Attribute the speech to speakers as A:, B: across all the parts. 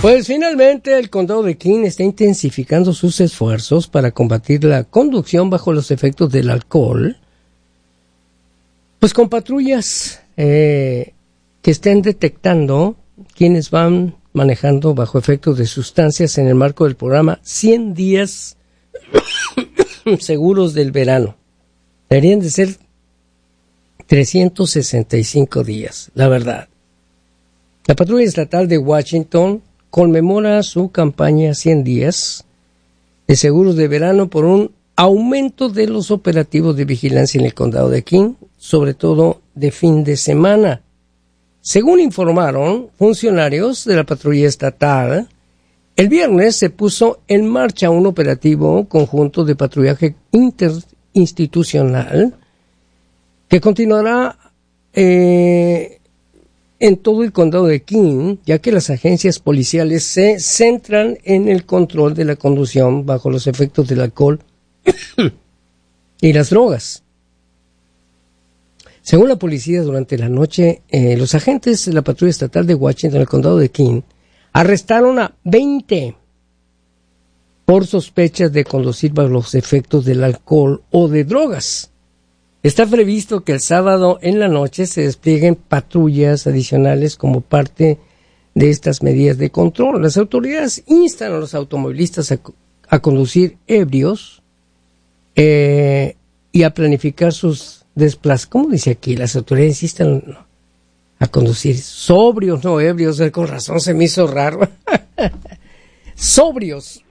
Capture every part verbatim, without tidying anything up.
A: Pues finalmente el condado de King está intensificando sus esfuerzos para combatir la conducción bajo los efectos del alcohol, pues con patrullas eh, que estén detectando quienes van manejando bajo efectos de sustancias en el marco del programa cien días seguros del verano. Deberían de ser trescientos sesenta y cinco días, la verdad. La patrulla estatal de Washington conmemora su campaña cien días de seguros de verano por un aumento de los operativos de vigilancia en el condado de King, sobre todo de fin de semana. Según informaron funcionarios de la patrulla estatal, el viernes se puso en marcha un operativo conjunto de patrullaje interinstitucional que continuará eh, en todo el condado de King, ya que las agencias policiales se centran en el control de la conducción bajo los efectos del alcohol y las drogas. Según la policía, durante la noche, eh, los agentes de la patrulla estatal de Washington, en el condado de King, arrestaron a veinte por sospechas de conducir bajo los efectos del alcohol o de drogas. Está previsto que el sábado en la noche se desplieguen patrullas adicionales como parte de estas medidas de control. Las autoridades instan a los automovilistas a, a conducir ebrios eh, y a planificar sus desplazamientos. ¿Cómo dice aquí? Las autoridades instan a conducir sobrios, no ebrios. Con razón se me hizo raro. Sobrios.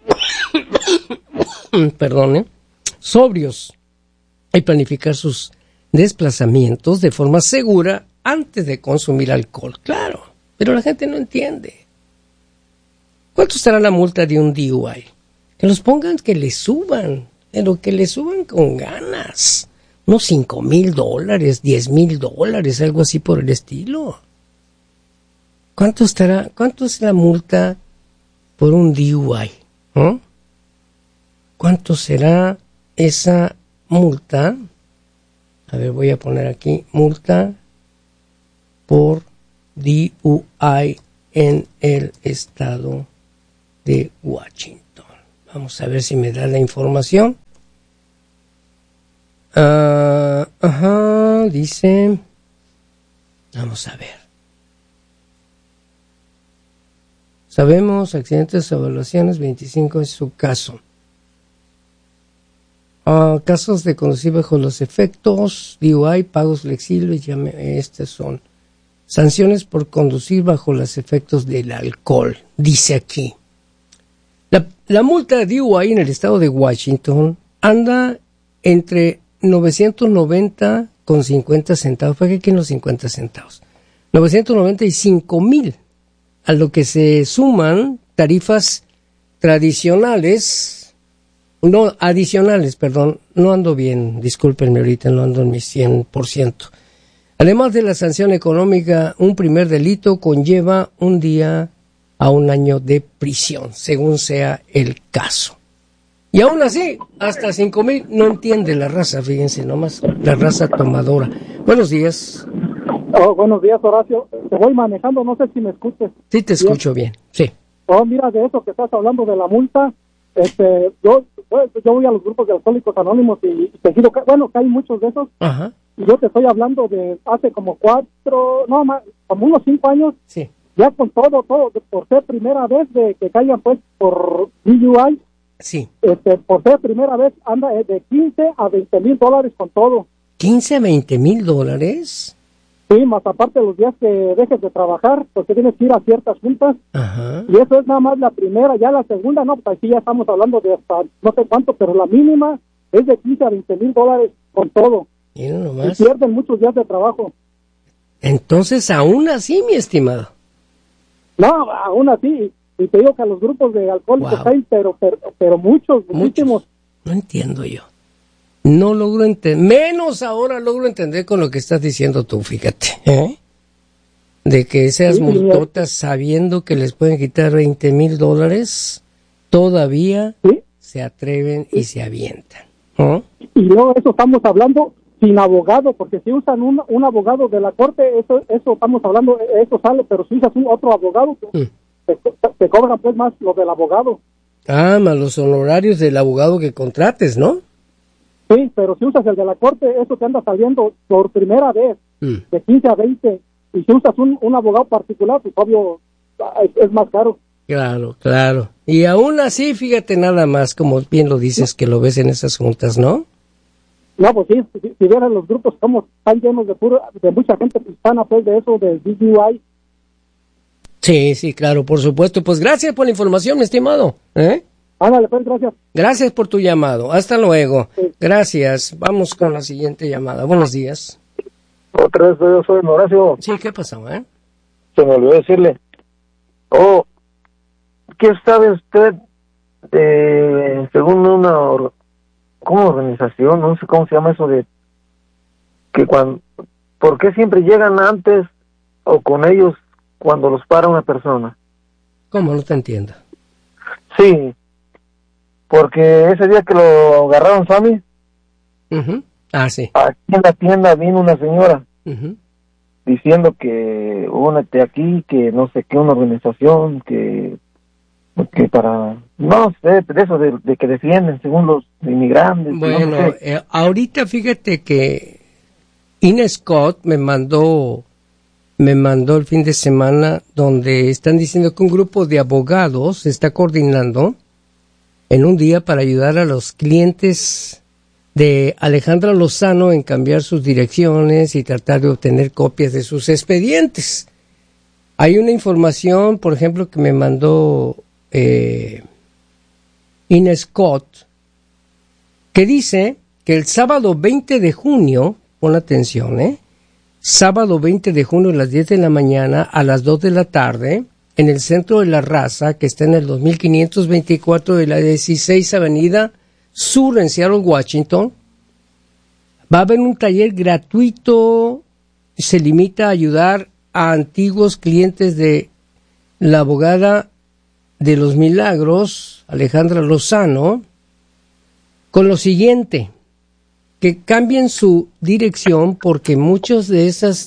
A: Perdón, ¿eh? Sobrios. Y planificar sus desplazamientos de forma segura antes de consumir alcohol. Claro, pero la gente no entiende. ¿Cuánto estará la multa de un D U I? Que los pongan, que le suban, pero que le suban con ganas. Unos cinco mil dólares, diez mil dólares, algo así por el estilo. ¿Cuánto estará, cuánto es la multa por un D U I? ¿Eh? ¿Cuánto será esa multa? A ver, voy a poner aquí multa por D U I en el estado de Washington. Vamos a ver si me da la información. Uh, ajá, dice. Vamos a ver. Sabemos, accidentes, evaluaciones, veinticinco es su caso. Uh, casos de conducir bajo los efectos, D U I, pagos flexibles, ya me, estas son sanciones por conducir bajo los efectos del alcohol, dice aquí. La, la multa de D U I en el estado de Washington anda entre novecientos noventa con cincuenta centavos, ¿para qué quieren los cincuenta centavos? novecientos noventa y cinco mil, a lo que se suman tarifas tradicionales. No, adicionales, perdón, no ando bien, discúlpenme ahorita, no ando en mi cien por ciento. Además de la sanción económica, un primer delito conlleva un día a un año de prisión, según sea el caso. Y aún así, hasta cinco mil, no entiende la raza, fíjense nomás, la raza tomadora. Buenos días.
B: Oh, buenos días, Horacio. Te voy manejando, no sé si me escuches.
A: Sí, te escucho bien, bien sí.
B: Oh, mira, de eso que estás hablando de la multa, este, yo, yo voy a los grupos de Alcohólicos Anónimos y, y te digo que, bueno, que hay muchos de esos. Ajá. Y yo te estoy hablando de hace como cuatro, no más, como unos cinco años.
A: Sí.
B: Ya con todo, todo, por ser primera vez de que caigan pues por D U I.
A: Sí.
B: Este, por ser primera vez anda de quince a veinte mil dólares con todo.
A: ¿quince a veinte mil dólares?
B: Sí, más aparte los días que dejes de trabajar, porque tienes que ir a ciertas juntas. Ajá. Y eso es nada más la primera. Ya la segunda, no, pues aquí ya estamos hablando de hasta no sé cuánto, pero la mínima es de quince a veinte mil dólares con todo.
A: Mira nomás.
B: Y pierden muchos días de trabajo.
A: Entonces, aún así, mi estimado.
B: No, aún así. Y te digo que a los grupos de alcohólicos wow. hay, pero, pero, pero muchos,
A: muchos,
B: muchísimos.
A: No entiendo yo. No logro entender, menos ahora logro entender con lo que estás diciendo tú, fíjate, ¿eh? De que esas sí, multotas sí. sabiendo que les pueden quitar veinte mil dólares, todavía ¿Sí? se atreven sí. y se avientan. ¿eh?
B: Y luego eso estamos hablando sin abogado, porque si usan un, un abogado de la corte, eso eso estamos hablando, eso sale, pero si usas un otro abogado, mm. te, te cobran pues más los del abogado.
A: Ah, más los honorarios del abogado que contrates, ¿no?
B: Sí, pero si usas el de la corte, eso te anda saliendo por primera vez, mm. de quince a veinte. Y si usas un, un abogado particular, pues obvio, es, es más caro.
A: Claro, claro. Y aún así, fíjate nada más, como bien lo dices, que lo ves en esas juntas, ¿no?
B: No, pues sí, si, si vieran los grupos como están llenos de puro, de mucha gente hispana, pues de eso, del D U I.
A: Sí, sí, claro, por supuesto. Pues gracias por la información, mi estimado. ¿Eh?
B: Ándale, pues, gracias.
A: Gracias por tu llamado. Hasta luego. Sí. Gracias. Vamos con la siguiente llamada. Buenos días.
C: Otra vez, yo soy Horacio.
A: Sí, ¿qué pasó, eh?
C: Se me olvidó decirle. Oh, ¿qué sabe usted de, según una, or, ¿cómo organización? No sé cómo se llama eso de, que cuando, ¿por qué siempre llegan antes o con ellos cuando los para una persona?
A: ¿Cómo? No te entiendo.
C: Sí, porque ese día que lo agarraron, Sammy,
A: uh-huh. Ah, sí.
C: Aquí en la tienda vino una señora
A: uh-huh.
C: diciendo que únete aquí, que no sé qué, una organización, que, que para, no sé, de eso de, de que defienden según los inmigrantes.
A: Bueno,
C: no sé.
A: eh, ahorita fíjate que Ina Scott me mandó, me mandó el fin de semana donde están diciendo que un grupo de abogados se está coordinando en un día para ayudar a los clientes de Alejandra Lozano en cambiar sus direcciones y tratar de obtener copias de sus expedientes. Hay una información, por ejemplo, que me mandó eh, Ina Scott, que dice que el sábado veinte de junio, pon atención, ¿eh? Sábado veinte de junio a las diez de la mañana a las dos de la tarde, en el Centro de la Raza, que está en el dos mil quinientos veinticuatro de la dieciséis Avenida Sur en Seattle, Washington, va a haber un taller gratuito. Se limita a ayudar a antiguos clientes de la abogada de los milagros, Alejandra Lozano, con lo siguiente: que cambien su dirección, porque muchas de esas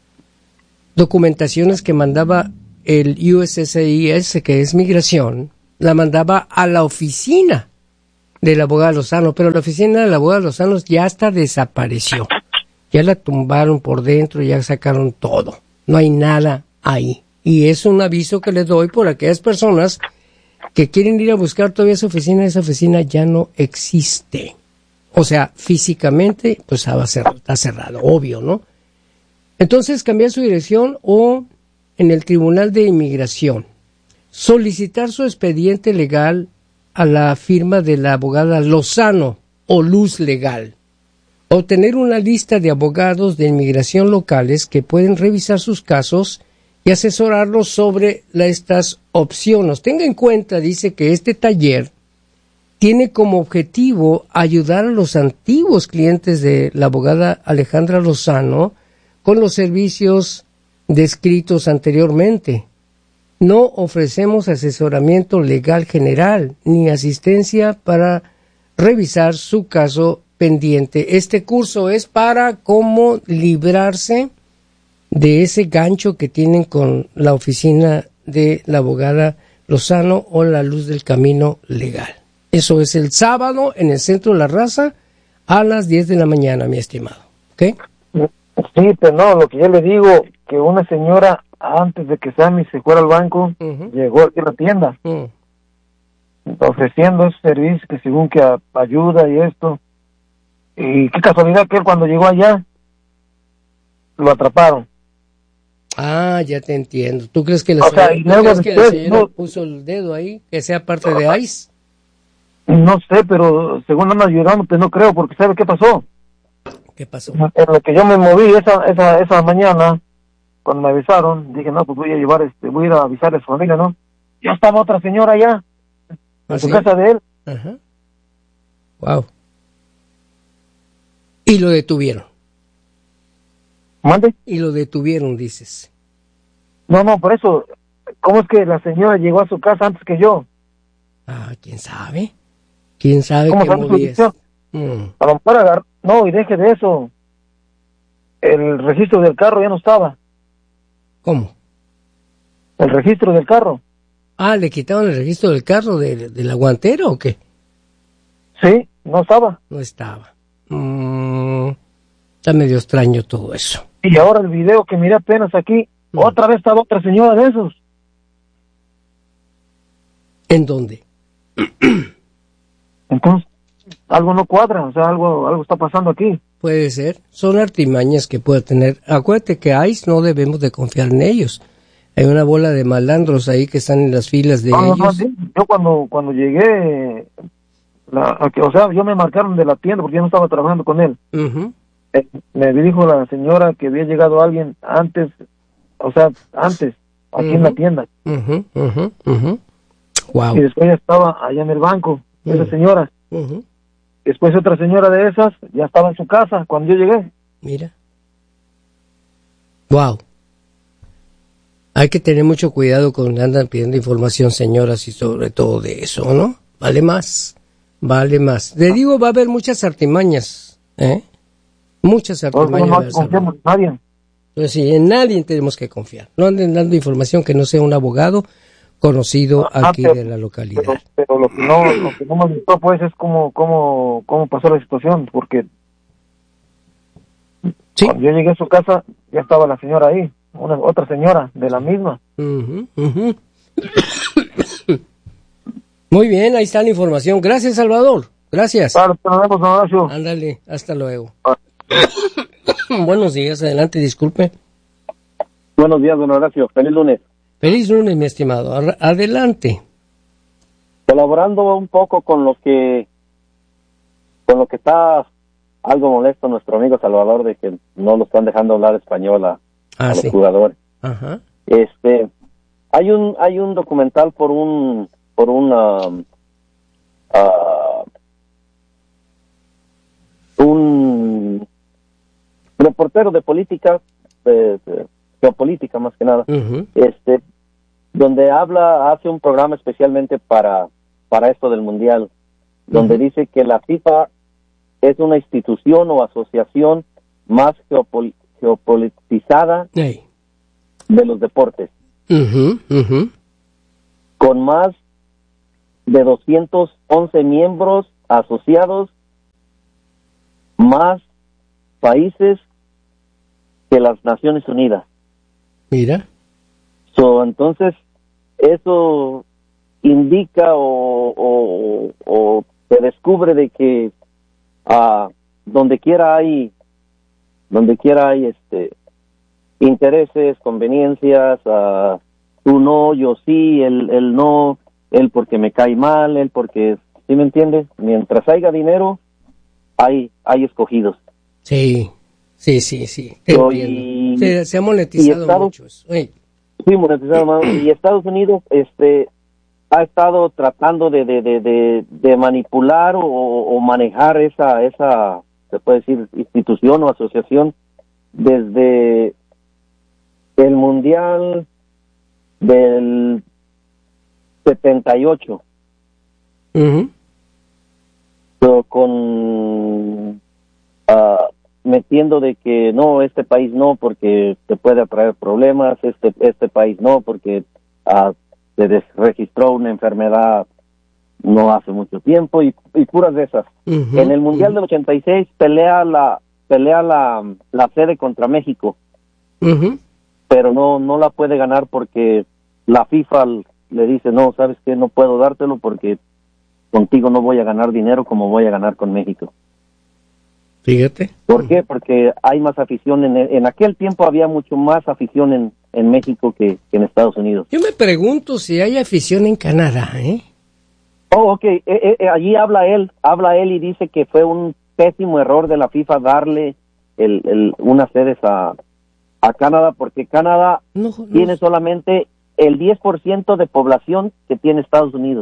A: documentaciones que mandaba el U S C I S, que es migración, la mandaba a la oficina de la abogada Lozano, pero la oficina de la abogada Lozano ya hasta desapareció. Ya la tumbaron por dentro, ya sacaron todo. No hay nada ahí. Y es un aviso que le doy por aquellas personas que quieren ir a buscar todavía esa oficina. Esa oficina ya no existe. O sea, físicamente, pues va a ser, está cerrado, obvio, ¿no? Entonces, cambiar su dirección o en el Tribunal de Inmigración, solicitar su expediente legal a la firma de la abogada Lozano o Luz Legal, obtener una lista de abogados de inmigración locales que pueden revisar sus casos y asesorarlos sobre la, estas opciones. Tenga en cuenta, dice, que este taller tiene como objetivo ayudar a los antiguos clientes de la abogada Alejandra Lozano con los servicios descritos anteriormente. No ofrecemos asesoramiento legal general ni asistencia para revisar su caso pendiente. Este curso es para cómo librarse de ese gancho que tienen con la oficina de la abogada Lozano o la Luz del Camino Legal. Eso es el sábado en el Centro de la Raza a las diez de la mañana, mi estimado. ¿Ok?
C: Sí, pero no, lo que yo le digo, que una señora, antes de que Sammy se fuera al banco, uh-huh. llegó aquí a la tienda, uh-huh. ofreciendo esos servicios que según que a, ayuda y esto. Y qué casualidad que él cuando llegó allá, lo atraparon.
A: Ah, ya te entiendo. ¿Tú crees que la
C: o
A: señora,
C: sea, y luego
A: crees
C: después,
A: que la señora
C: no,
A: puso el dedo ahí, que sea parte de ICE?
C: No sé, pero según andan ayudando, pues no creo, porque ¿sabe qué pasó?
A: ¿Qué pasó?
C: En lo que yo me moví esa esa esa mañana, cuando me avisaron, dije, no, pues voy a llevar, este, voy a ir a avisar a su familia, ¿no? Ya estaba otra señora allá, en
A: ¿Ah,
C: su
A: sí?
C: casa de él.
A: Ajá. Wow. Y lo detuvieron.
C: ¿Mande?
A: Y lo detuvieron, dices.
C: No, no, por eso, ¿cómo es que la señora llegó a su casa antes que yo?
A: Ah, ¿quién sabe? ¿Quién sabe
C: ¿Cómo
A: qué
C: sabe su
A: movías?
C: dirección?
A: Mm.
C: A lo mejor agar... No, y deje de eso. El registro del carro ya no estaba.
A: ¿Cómo?
C: El registro del carro.
A: Ah, ¿le quitaron el registro del carro de, de la guantera o qué?
C: Sí, no estaba.
A: No estaba. Mm, está medio extraño todo eso.
C: Y ahora el video que miré apenas aquí, mm. otra vez estaba otra señora de esos.
A: ¿En dónde?
C: Entonces, algo no cuadra, o sea, algo, algo está pasando aquí.
A: Puede ser, son artimañas que puede tener. Acuérdate que ICE no debemos de confiar en ellos. Hay una bola de malandros ahí que están en las filas de
C: no,
A: ellos.
C: No, no, sí. Yo cuando cuando llegué, la, o sea, yo me marcaron de la tienda porque yo no estaba trabajando con él.
A: Uh-huh.
C: Eh, me dijo la señora que había llegado alguien antes, o sea, antes, aquí uh-huh. en la tienda.
A: Uh-huh, uh-huh, uh-huh. Wow.
C: Y después ya estaba allá en el banco, uh-huh. esa señora.
A: Uh-huh.
C: Después otra señora de esas ya estaba en su casa cuando yo llegué.
A: Mira. Wow. Hay que tener mucho cuidado cuando andan pidiendo información, señoras, y sobre todo de eso, ¿no? Vale más. Vale más. Le digo, va a haber muchas artimañas, ¿eh? Muchas artimañas.
C: No, no, no confiamos en nadie.
A: Entonces, sí, en nadie tenemos que confiar. No anden dando información que no sea un abogado conocido ah, aquí pero, de la localidad.
C: Pero, pero lo que no lo que no me gustó pues es cómo cómo cómo pasó la situación, porque ¿sí? Cuando yo llegué a su casa ya estaba la señora ahí, una otra señora de la misma.
A: Uh-huh, uh-huh. Muy bien, ahí está la información. Gracias, Salvador. Gracias.
C: Claro, nos vemos, don Horacio.
A: Ándale, hasta luego. Ah. Buenos días, adelante, disculpe.
D: Buenos días, don Horacio. Feliz lunes.
A: Feliz lunes, mi estimado. Adelante.
D: Colaborando un poco con lo que con lo que está algo molesto nuestro amigo Salvador de que no lo están dejando hablar español a,
A: ah,
D: a los
A: sí.
D: jugadores.
A: Ajá.
D: Este, hay un hay un documental por un por una uh, un reportero de política de, de geopolítica más que nada, uh-huh. este, donde habla, hace un programa especialmente para, para esto del mundial, donde uh-huh. dice que la FIFA es una institución o asociación más geopol- geopolitizada
A: hey.
D: de los deportes,
A: uh-huh. Uh-huh.
D: con más de doscientos once miembros asociados, más países que las Naciones Unidas.
A: Mira.
D: So, entonces, eso indica o, o, o se descubre de que uh, donde quiera hay, donde quiera hay este intereses, conveniencias, uh, tú no, yo sí, él, él no, él porque me cae mal, él porque, ¿sí me entiendes? Mientras haya dinero, hay, hay escogidos.
A: Sí. Sí, sí, sí.
D: So, y,
A: se, se ha monetizado Estados, mucho eso. Hey.
D: Sí, monetizado más. Y Estados Unidos este, ha estado tratando de, de, de, de, de manipular o, o manejar esa, esa, se puede decir, institución o asociación desde el Mundial del setenta y ocho.
A: Uh-huh.
D: So, con... Uh, metiendo de que no, este país no porque te puede traer problemas, este este país no porque uh, se registró una enfermedad no hace mucho tiempo y, y puras de esas. Uh-huh, en el Mundial uh-huh. del ochenta y seis pelea la pelea la, la sede contra México,
A: uh-huh.
D: pero no no la puede ganar porque la FIFA le dice, no, ¿sabes qué? No puedo dártelo porque contigo no voy a ganar dinero como voy a ganar con México.
A: Fíjate.
D: ¿Por qué? Porque hay más afición. En, en aquel tiempo había mucho más afición en, en México que, que en Estados Unidos.
A: Yo me pregunto si hay afición en Canadá, ¿eh?
D: Oh, ok. Eh, eh, allí habla él, habla él y dice que fue un pésimo error de la FIFA darle el, el, unas sedes a, a Canadá, porque Canadá no, no. tiene solamente el diez por ciento de población que tiene Estados Unidos.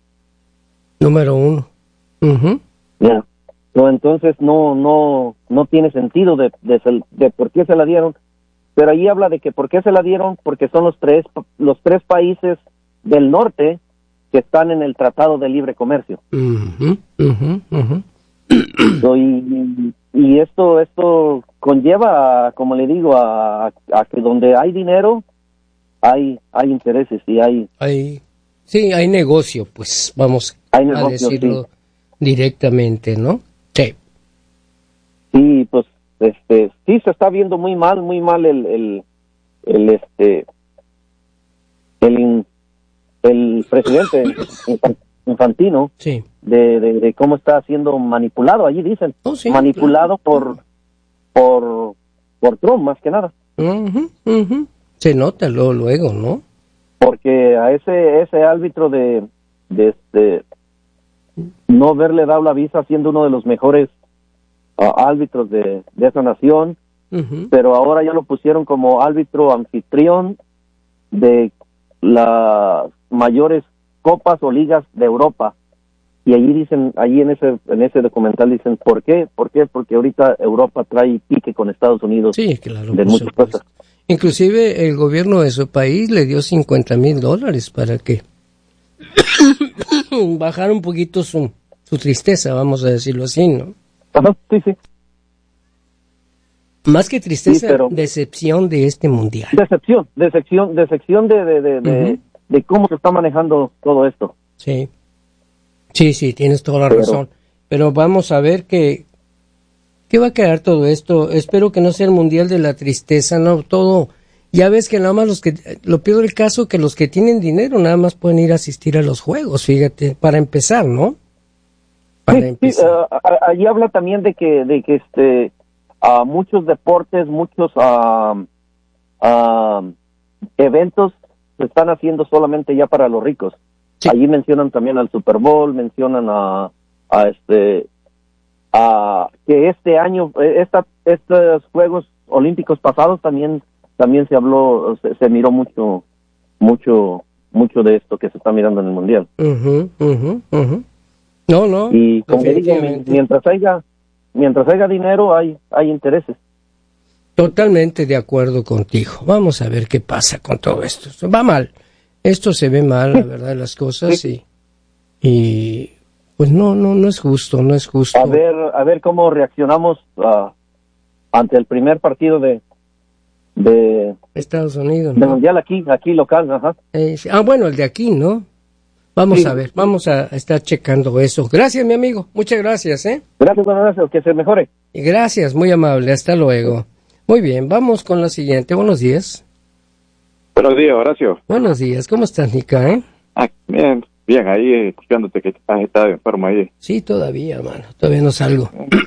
A: Número uno. Uh-huh.
D: Yeah. No, entonces no no no tiene sentido de, de de por qué se la dieron, pero ahí habla de que por qué se la dieron, porque son los tres los tres países del norte que están en el Tratado de Libre Comercio.
A: Uh-huh, uh-huh, uh-huh.
D: So, y, y esto esto conlleva, a, como le digo, a, a que donde hay dinero hay hay intereses y hay
A: hay Sí, hay negocio, pues vamos
D: hay
A: a
D: negocio,
A: decirlo
D: sí.
A: directamente, ¿no? Sí.
D: Sí, pues este sí se está viendo muy mal, muy mal el el, el este el el presidente Infantino,
A: Sí.
D: de, de, de cómo está siendo manipulado, allí dicen,
A: Oh, sí,
D: manipulado
A: claro.
D: por por por Trump más que nada,
A: Uh-huh, uh-huh. Se nota luego, luego, ¿no?
D: porque a ese ese árbitro de de este no haberle dado la visa siendo uno de los mejores uh, árbitros de, de esa nación,
A: Uh-huh.
D: pero ahora ya lo pusieron como árbitro anfitrión de las mayores copas o ligas de Europa. Y allí dicen, allí en ese en ese documental dicen, ¿por qué? ¿Por qué? Porque ahorita Europa trae pique con Estados Unidos.
A: Sí, claro,
D: de
A: por
D: muchas
A: supuesto.
D: cosas.
A: Inclusive el gobierno de su país le dio cincuenta mil dólares para que bajara un poquito su, su tristeza, vamos a decirlo así, ¿no?
D: Ajá, sí, sí.
A: Más que tristeza,
D: Sí, pero-
A: decepción de este mundial.
D: Decepción, decepción, decepción de de, de, de,
A: Ujú.
D: de cómo se está manejando todo esto.
A: Sí, sí, sí, tienes toda la
D: Pero-
A: razón. Pero vamos a ver que qué va a quedar todo esto. Espero que no sea el mundial de la tristeza, no todo. Ya ves que nada más los que, lo peor del caso, que los que tienen dinero nada más pueden ir a asistir a los juegos, fíjate, para empezar, ¿no? Para
D: Sí, sí,
A: empezar.
D: uh, a- allí habla también de que de que este a muchos deportes, muchos ah, ah, eventos se están haciendo solamente ya para los ricos.
A: Sí.
D: Allí mencionan también al Super Bowl, mencionan a, a este a que este año eh, esta estos Juegos Olímpicos pasados también también se habló, se, se miró mucho mucho mucho de esto que se está mirando en el mundial.
A: Ujú, ujú, ujú. No, no,
D: Y como digo,
A: definitivamente.
D: mientras haya mientras haya dinero hay hay intereses.
A: Totalmente de acuerdo contigo. Vamos a ver qué pasa con todo esto. Va mal. Esto se ve mal, la verdad, las cosas y, y pues no, no, no es justo, no es justo.
D: A ver a ver cómo reaccionamos ah, ante el primer partido de de,
A: Estados Unidos,
D: de
A: ¿no?
D: mundial aquí aquí local, ajá.
A: Eh, sí. Ah, bueno, el de aquí, ¿no? Vamos
D: Sí.
A: a ver, vamos a estar checando eso. Gracias, mi amigo. Muchas gracias, ¿eh?
D: Gracias, buenas gracias, que se mejore.
A: Y gracias, muy amable. Hasta luego. Muy bien, vamos con la siguiente. Buenos días.
E: Buenos días, Horacio.
A: Buenos días. ¿Cómo estás, Nica, eh?
E: Ah, bien, bien, ahí eh, escuchándote que estás estado enfermo ahí.
A: Sí, todavía, mano. Todavía no salgo.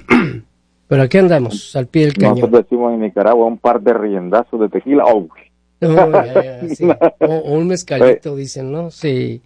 A: Pero aquí andamos, al pie del cañón.
E: Nosotros decimos en Nicaragua un par de riendazos de tequila. Oh,
A: No, ya, ya, sí. o, o un mezcalito, dicen, ¿no? Sí.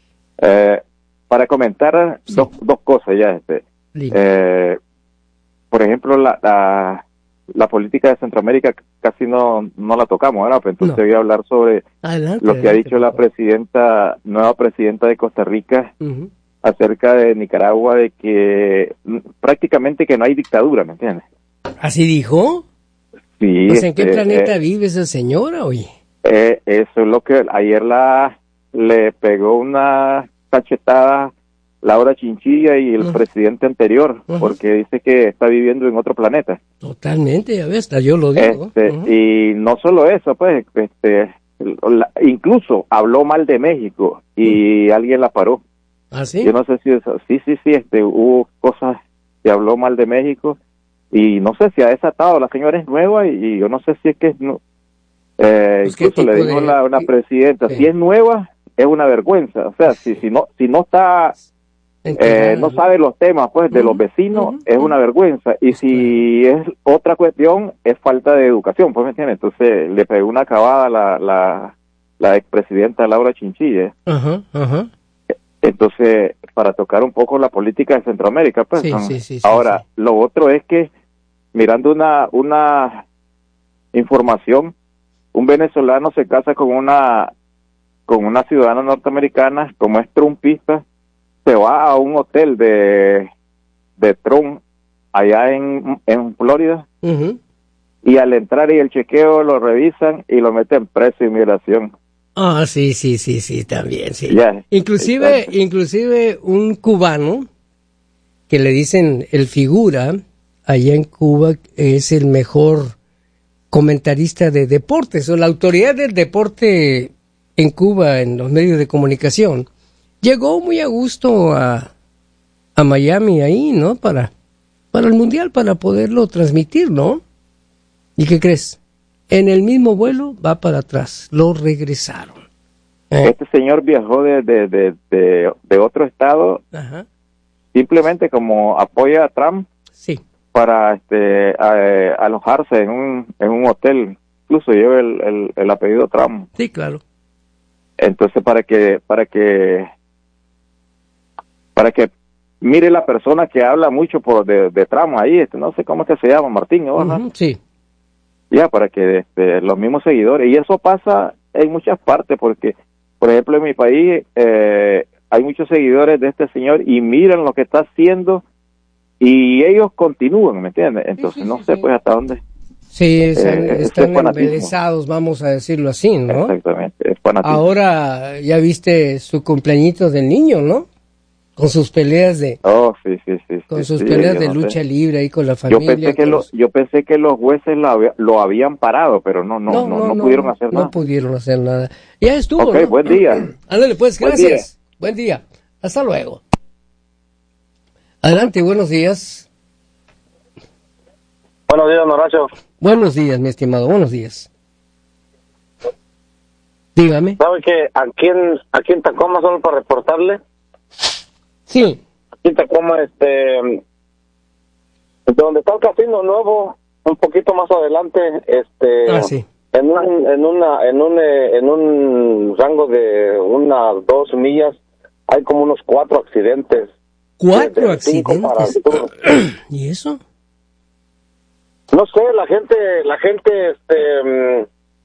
E: eh, para comentar
A: Sí.
E: dos, dos cosas ya. Este,
A: Dime.
E: eh, por ejemplo, la, la, la política de Centroamérica casi no, no la tocamos, ¿verdad? Pues entonces
A: No.
E: voy a hablar sobre
A: Adelante.
E: lo que ha
A: adelante,
E: dicho la
A: por favor.
E: presidenta, nueva presidenta de Costa Rica,
A: Ujú.
E: acerca de Nicaragua, de que mm, prácticamente que no hay dictadura, ¿me entiendes?
A: ¿Así dijo?
E: Sí,
A: Pues, ¿en qué
E: este,
A: planeta
E: eh,
A: vive esa señora, oye?
E: eh, eso es lo que ayer la le pegó una cachetada Laura Chinchilla y el
A: Ujú.
E: presidente anterior,
A: Ujú.
E: porque dice que está viviendo en otro planeta.
A: Totalmente, ya ves, hasta yo lo digo.
E: Este,
A: Ujú.
E: y no solo eso, pues, este, la- incluso habló mal de México y alguien la paró.
A: ¿Ah, sí?
E: Yo no sé si eso, sí, sí, sí, este, hubo cosas que habló mal de México y no sé si ha desatado, la señora es nueva y, y yo no sé si es que es, no, eh,
A: Pues, ¿qué
E: incluso le
A: tipo
E: dijo
A: de-
E: la, una
A: qué-
E: presidenta,
A: sí.
E: si es nueva es una vergüenza, o sea, si si no si no está eh,
A: Enterrada,
E: no sabe los temas pues de
A: Ujú,
E: los vecinos
A: ujú,
E: es
A: ujú.
E: una vergüenza y
A: Pues,
E: si es otra cuestión es falta de educación, pues me entiendes, entonces le pegó una acabada la la la expresidenta Laura Chinchilla.
A: Ajá, ajá.
E: Entonces, para tocar un poco la política de Centroamérica, pues.
A: Sí,
E: ¿no?
A: sí, sí, sí,
E: Ahora,
A: sí.
E: lo otro es que, mirando una una información, un venezolano se casa con una con una ciudadana norteamericana, como es trumpista, se va a un hotel de de Trump allá en, en Florida,
A: Ujú.
E: y al entrar y el chequeo lo revisan y lo meten preso de inmigración.
A: Ah, sí, sí, sí, sí, también, sí.
E: Ya,
A: Inclusive,
E: exacto.
A: inclusive un cubano que le dicen el figura, allá en Cuba es el mejor comentarista de deportes, o la autoridad del deporte en Cuba, en los medios de comunicación, llegó muy a gusto a, a Miami ahí, ¿no? Para, para el Mundial, para poderlo transmitir, ¿no? ¿Y qué crees? En el mismo vuelo va para atrás, lo regresaron. ¿Eh?
E: Este señor viajó de, de, de, de, de otro estado, Ajá. simplemente como apoya a Trump,
A: sí.
E: para este a, a alojarse en un en un hotel, incluso lleva el, el, el apellido Trump.
A: Sí, claro.
E: Entonces para que para que para que mire la persona que habla mucho por de, de Trump ahí, este, no sé cómo es que se llama, Martín, ¿no?
A: Uh-huh, sí.
E: Ya, para que este, los mismos seguidores, y eso pasa en muchas partes, porque por ejemplo en mi país eh, hay muchos seguidores de este señor y miran lo que está haciendo y ellos continúan, ¿me entiendes? Entonces sí, sí, no sí, sé sí. pues hasta dónde.
A: Sí, están, eh, están embelesados, vamos a decirlo así, ¿no?
E: Exactamente, es fanatismo.
A: Ahora ya viste su cumpleañito del niño, ¿no? Con sus peleas de
E: oh sí sí sí
A: con
E: sí,
A: sus
E: sí,
A: peleas de
E: no
A: lucha
E: sé.
A: libre ahí con la familia.
E: Yo pensé que
A: los...
E: lo, yo pensé que los jueces lo, había, lo habían parado, pero no no no no, no, no pudieron
A: no,
E: hacer
A: no
E: nada.
A: No pudieron hacer nada. Ya estuvo.
E: Okay,
A: ¿no?
E: buen día.
A: Ándale pues, gracias. Buen día. Buen día. Hasta luego. Adelante, buenos días.
F: Buenos días, Horacio.
A: Buenos días, mi estimado. Buenos días. Dígame.
F: ¿Sabe que aquí en aquí en Tacoma, solo para reportarle?
A: Sí.
F: Aquí en Tacoma, este, donde está el casino nuevo, un poquito más adelante, este,
A: ah, sí.
F: en una, en una, en un, en un rango de unas dos millas, hay como unos cuatro accidentes.
A: ¿Cuatro accidentes? ¿Y eso?
F: No sé, la gente, la gente, este,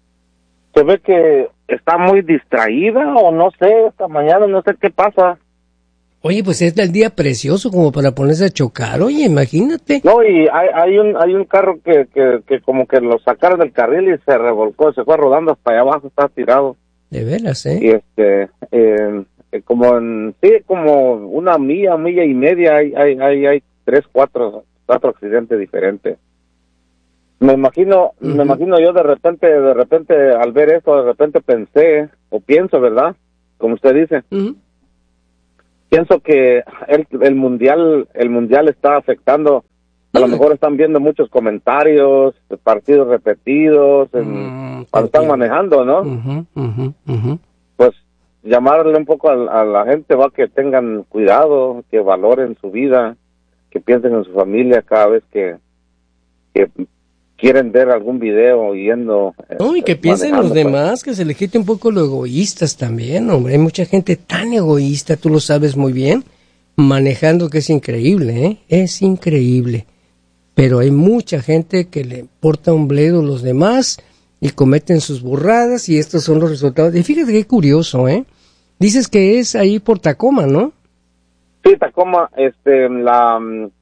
F: se ve que está muy distraída o no sé, esta mañana no sé qué pasa.
A: Oye, pues es el día precioso como para ponerse a chocar, oye, imagínate.
F: No, y hay, hay un hay un carro que, que, que como que lo sacaron del carril y se revolcó, se fue rodando hasta allá abajo, está tirado.
A: De veras, ¿eh?
F: Y este, eh, como en, sí, como una milla, milla y media, hay hay hay, hay tres, cuatro, cuatro accidentes diferentes. Me imagino, uh-huh. me imagino yo de repente, de repente al ver esto, de repente pensé, o pienso, ¿verdad? Como usted dice.
A: Uh-huh.
F: Pienso que el, el mundial el mundial está afectando, a lo mejor están viendo muchos comentarios, partidos repetidos, en, mm, cuando están manejando, ¿no?
A: Uh-huh, uh-huh, uh-huh.
F: Pues llamarle un poco a, a la gente, va, que tengan cuidado, que valoren su vida, que piensen en su familia cada vez que, que quieren ver algún video yendo.
A: No, y que piensen los demás, pues. Que se les quite un poco lo egoístas también, hombre. Hay mucha gente tan egoísta, tú lo sabes muy bien, manejando, que es increíble, ¿eh? Es increíble. Pero hay mucha gente que le importa un bledo a los demás y cometen sus burradas y estos son los resultados. Y fíjate qué curioso, ¿eh? Dices que es ahí por Tacoma, ¿no?
F: Sí, Tacoma, este, la,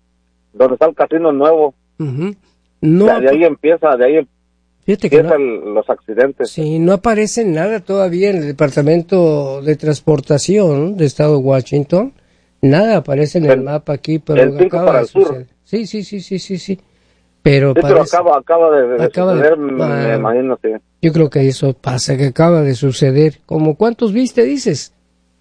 F: donde está el casino nuevo.
A: Uh-huh. No,
F: de, de ahí empieza, de ahí empiezan no, los accidentes.
A: Sí, no aparece nada todavía en el Departamento de Transportación del Estado de Washington. Nada aparece en el, el mapa aquí, pero
F: el
A: acaba
F: para
A: de
F: el sur.
A: suceder. Sí, sí, sí, sí, sí, sí. Pero,
F: sí,
A: parece,
F: pero acaba, acaba de, de
A: acaba
F: suceder,
A: de,
F: me,
A: ah,
F: me imagino, sí.
A: Yo creo que eso pasa, que acaba de suceder. ¿Cómo cuántos viste, dices?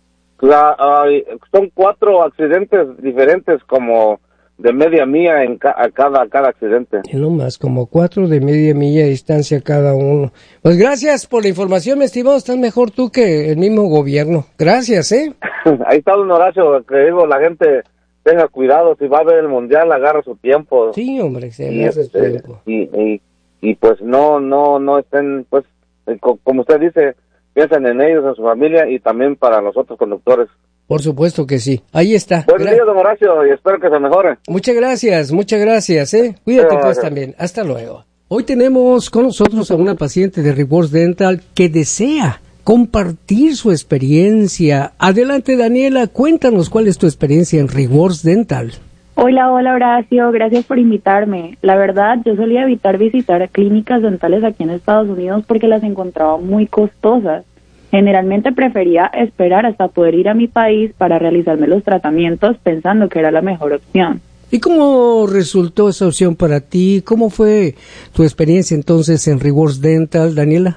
F: La, uh, son cuatro accidentes diferentes, como de media milla en ca- a cada, a cada accidente.
A: Y no más, como cuatro de media milla de distancia cada uno. Pues gracias por la información, mi estimado. Estás mejor tú que el mismo gobierno. Gracias, ¿eh?
F: Ahí está don Horacio, que digo, la gente tenga cuidado, si va a ver el mundial, agarra su tiempo.
A: Sí, hombre, se
F: y,
A: hace
F: este,
A: tiempo.
F: Y, y, y pues no, no, no estén, pues, como usted dice, piensen en ellos, en su familia y también para los otros conductores.
A: Por supuesto que sí. Ahí está.
F: Buen día, don Horacio, y espero que se mejore.
A: Muchas gracias, muchas gracias, ¿eh? Cuídate pues también. Hasta luego. Hoy tenemos con nosotros a una paciente de Rewards Dental que desea compartir su experiencia. Adelante, Daniela, cuéntanos cuál es tu experiencia en Rewards Dental.
G: Hola, hola Horacio, gracias por invitarme. La verdad, yo solía evitar visitar clínicas dentales aquí en Estados Unidos porque las encontraba muy costosas. Generalmente prefería esperar hasta poder ir a mi país para realizarme los tratamientos pensando que era la mejor opción.
A: ¿Y cómo resultó esa opción para ti? ¿Cómo fue tu experiencia entonces en Rewards Dental, Daniela?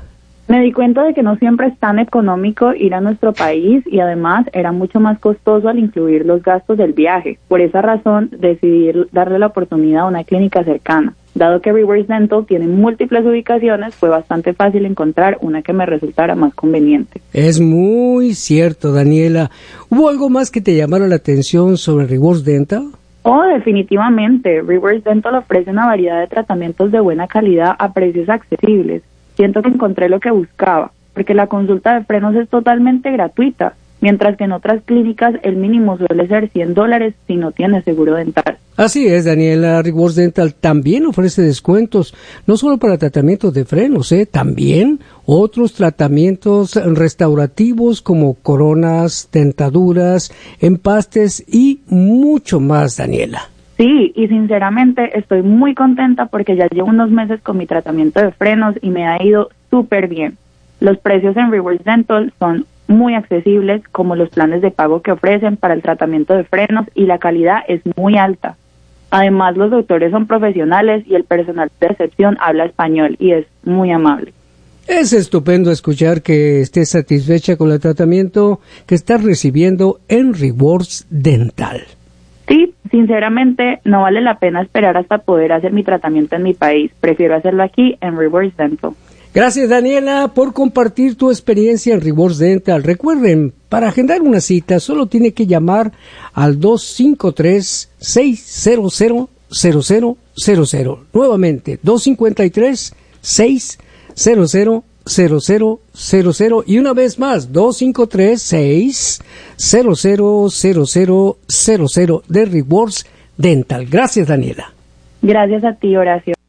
G: Me di cuenta de que no siempre es tan económico ir a nuestro país y además era mucho más costoso al incluir los gastos del viaje. Por esa razón decidí darle la oportunidad a una clínica cercana. Dado que Reverse Dental tiene múltiples ubicaciones, fue bastante fácil encontrar una que me resultara más conveniente.
A: Es muy cierto, Daniela. ¿Hubo algo más que te llamara la atención sobre Reverse Dental?
G: Oh, definitivamente. Reverse Dental ofrece una variedad de tratamientos de buena calidad a precios accesibles. Siento que encontré lo que buscaba, porque la consulta de frenos es totalmente gratuita, mientras que en otras clínicas el mínimo suele ser cien dólares si no tienes seguro dental.
A: Así es, Daniela. Reverse Dental también ofrece descuentos, no solo para tratamientos de frenos, ¿eh? También otros tratamientos restaurativos como coronas, dentaduras, empastes y mucho más, Daniela.
G: Sí, y sinceramente estoy muy contenta porque ya llevo unos meses con mi tratamiento de frenos y me ha ido súper bien. Los precios en Reverse Dental son muy accesibles, como los planes de pago que ofrecen para el tratamiento de frenos, y la calidad es muy alta. Además, los doctores son profesionales y el personal de recepción habla español y es muy amable.
A: Es estupendo escuchar que estés satisfecha con el tratamiento que estás recibiendo en Reverse Dental.
G: Sí, sinceramente no vale la pena esperar hasta poder hacer mi tratamiento en mi país. Prefiero hacerlo aquí en Reverse Dental.
A: Gracias, Daniela, por compartir tu experiencia en Reverse Dental. Recuerden, para agendar una cita solo tiene que llamar al dos cinco tres, seis cero cero, cero cero cero cero. Nuevamente, dos cinco tres, seis cero cero, cero cero cero cero. Y una vez más, dos cinco tres, seis cero cero, cero cero cero cero de Reverse Dental. Gracias, Daniela.
G: Gracias a ti, Horacio.